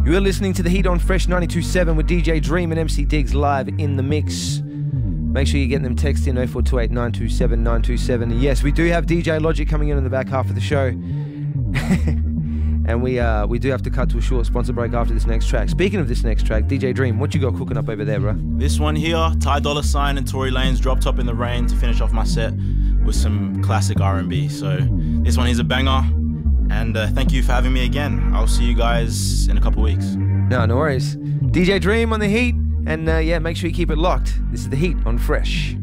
You are listening to The Heat on Fresh 92.7 with DJ Dream and MC Diggs live in the mix. Make sure you're getting them text in 0428 927 927. Yes, we do have DJ Logic coming in the back half of the show. And we do have to cut to a short sponsor break after this next track. Speaking of this next track, DJ Dream, what you got cooking up over there, bro? This one here, Ty Dolla $ign and Tory Lanez, Drop Top in the Rain to finish off my set with some classic R&B. So this one is a banger. And thank you for having me again. I'll see you guys in a couple weeks. No worries. DJ Dream on The Heat. And yeah, make sure you keep it locked. This is The Heat on Fresh.